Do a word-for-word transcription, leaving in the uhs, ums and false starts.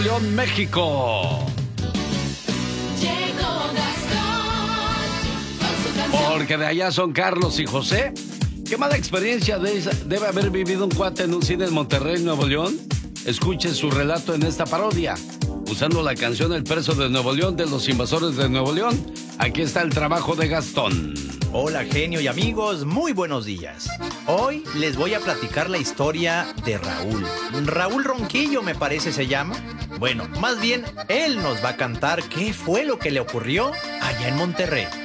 León, México. Llegó Gastón con su canción. Porque de allá son Carlos y José. ¿Qué mala experiencia de- debe haber vivido un cuate en un cine en Monterrey, Nuevo León? Escuche su relato en esta parodia, usando la canción El Preso de Nuevo León de los Invasores de Nuevo León. Aquí está el trabajo de Gastón. Hola, genio y amigos, muy buenos días. Hoy les voy a platicar la historia de Raúl. Raúl Ronquillo, me parece se llama. Bueno, más bien, él nos va a cantar qué fue lo que le ocurrió allá en Monterrey.